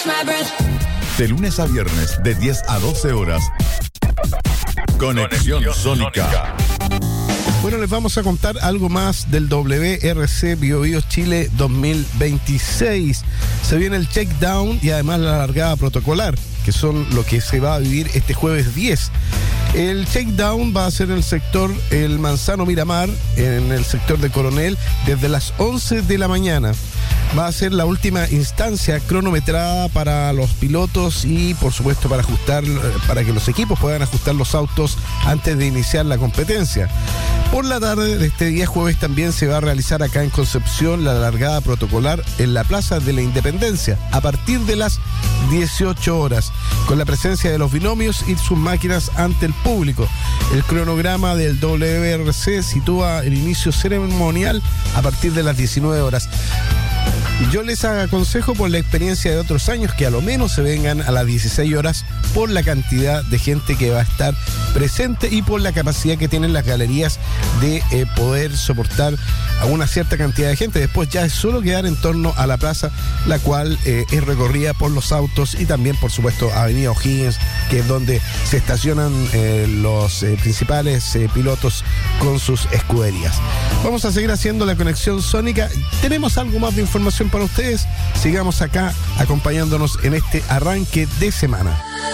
De lunes a viernes, de 10 a 12 horas. Conexión Sónica. Bueno, les vamos a contar algo más del WRC Bio Bio Chile 2026. Se viene el check-down y además la largada protocolar, que son lo que se va a vivir este jueves 10. El check-down va a ser en el sector El Manzano Miramar, en el sector de Coronel, desde las 11 de la mañana. Va a ser la última instancia cronometrada para los pilotos y, por supuesto, para que los equipos puedan ajustar los autos antes de iniciar la competencia. Por la tarde de este día jueves también se va a realizar acá en Concepción la largada protocolar en la Plaza de la Independencia a partir de las 18 horas, con la presencia de los binomios y sus máquinas ante el público. El cronograma del WRC sitúa el inicio ceremonial a partir de las 19 horas. Yo les aconsejo, por la experiencia de otros años, que a lo menos se vengan a las 16 horas por la cantidad de gente que va a estar presente y por la capacidad que tienen las galerías de poder soportar a una cierta cantidad de gente. Después ya es solo quedar en torno a la plaza, la cual es recorrida por los autos y también, por supuesto, Avenida O'Higgins, que es donde se estacionan los principales pilotos con sus escuderías. Vamos a seguir haciendo la conexión sónica. Tenemos algo más de información para ustedes. Sigamos acá acompañándonos en este arranque de semana.